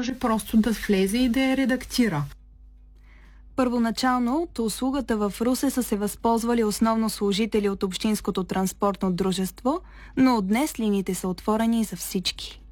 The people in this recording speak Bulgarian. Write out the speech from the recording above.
може просто да влезе и да я редактира. Първоначално от услугата в Русе са се възползвали основно служители от Общинското транспортно дружество, но от днес линиите са отворени за всички.